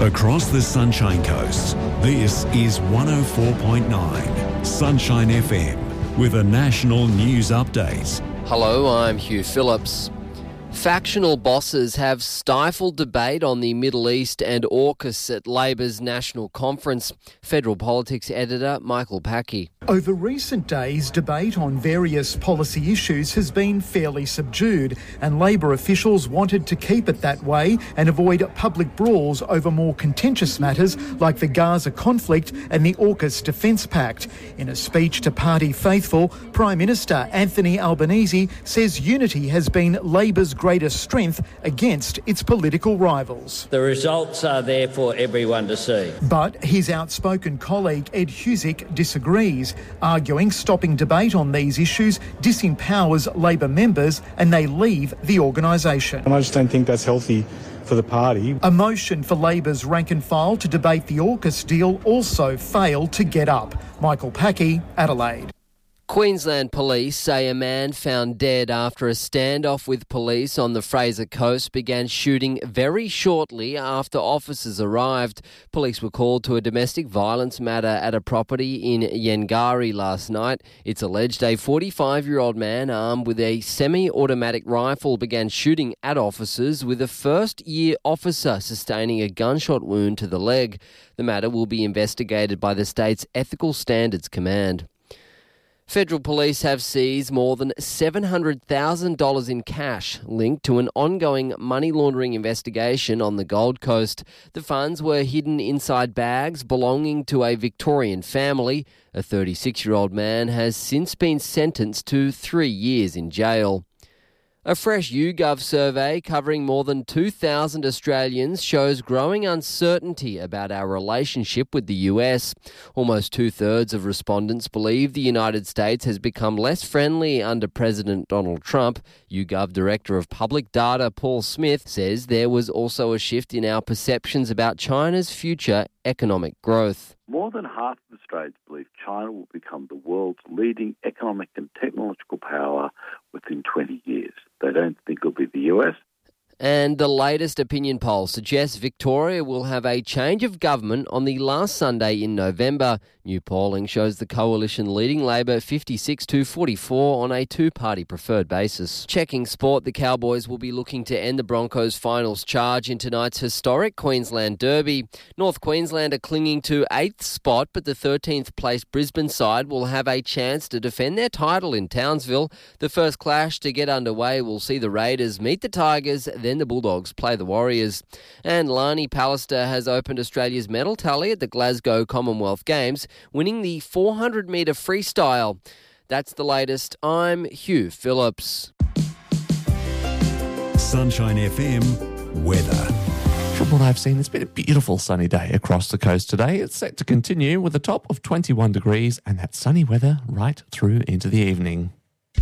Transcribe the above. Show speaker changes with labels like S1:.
S1: Across the Sunshine Coast, this is 104.9 Sunshine FM with a national news update.
S2: Hello, I'm Hugh Phillips. Factional bosses have stifled debate on the Middle East and AUKUS at Labor's National Conference. Federal Politics editor Michael Packey.
S3: Over recent days, debate on various policy issues has been fairly subdued, and Labor officials wanted to keep it that way and avoid public brawls over more contentious matters like the Gaza conflict and the AUKUS Defence Pact. In a speech to party faithful, Prime Minister Anthony Albanese says unity has been Labor's greatest strength against its political rivals.
S4: The results are there for everyone to see.
S3: But his outspoken colleague Ed Husic disagrees, arguing stopping debate on these issues disempowers Labor members and they leave the organisation.
S5: And I just don't think that's healthy for the party.
S3: A motion for Labor's rank and file to debate the AUKUS deal also failed to get up. Michael Packey, Adelaide.
S2: Queensland police say a man found dead after a standoff with police on the Fraser Coast began shooting very shortly after officers arrived. Police were called to a domestic violence matter at a property in Yengari last night. It's alleged a 45-year-old man armed with a semi-automatic rifle began shooting at officers, with a first-year officer sustaining a gunshot wound to the leg. The matter will be investigated by the state's Ethical Standards Command. Federal police have seized more than $700,000 in cash linked to an ongoing money laundering investigation on the Gold Coast. The funds were hidden inside bags belonging to a Victorian family. A 36-year-old man has since been sentenced to 3 years in jail. A fresh YouGov survey covering more than 2,000 Australians shows growing uncertainty about our relationship with the US. Almost two-thirds of respondents believe the United States has become less friendly under President Donald Trump. YouGov Director of Public Data Paul Smith says there was also a shift in our perceptions about China's future economic growth.
S6: More than half of Australians believe China will become the world's leading economic and technological power within 20 years. They don't think it'll be the US.
S2: And the latest opinion poll suggests Victoria will have a change of government on the last Sunday in November. New polling shows the coalition leading Labor 56-44 on a two-party preferred basis. Checking sport, the Cowboys will be looking to end the Broncos' finals charge in tonight's historic Queensland Derby. North Queensland are clinging to 8th spot, but the 13th place Brisbane side will have a chance to defend their title in Townsville. The first clash to get underway will see the Raiders meet the Tigers, then the Bulldogs play the Warriors. And Lani Pallister has opened Australia's medal tally at the Glasgow Commonwealth Games, winning the 400-metre freestyle. That's the latest. I'm Hugh Phillips.
S1: Sunshine FM weather.
S7: From what I've seen, it's been a beautiful sunny day across the coast today. It's set to continue with a top of 21 degrees and that sunny weather right through into the evening.